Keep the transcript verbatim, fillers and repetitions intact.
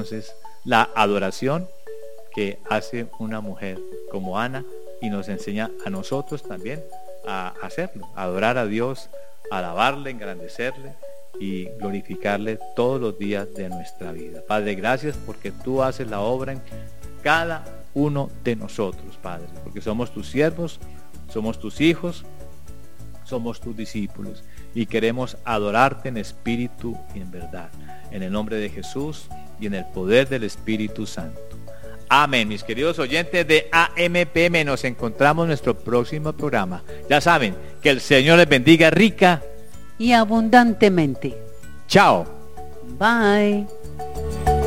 entonces la adoración que hace una mujer como Ana y nos enseña a nosotros también a hacerlo, a adorar a Dios, a alabarle, engrandecerle y glorificarle todos los días de nuestra vida. Padre, gracias porque tú haces la obra en cada uno de nosotros, Padre, porque somos tus siervos, somos tus hijos, somos tus discípulos y queremos adorarte en espíritu y en verdad. En el nombre de Jesús y en el poder del Espíritu Santo. Amén. Mis queridos oyentes de A M P M, nos encontramos en nuestro próximo programa. Ya saben, que el Señor les bendiga rica y abundantemente. Chao. Bye.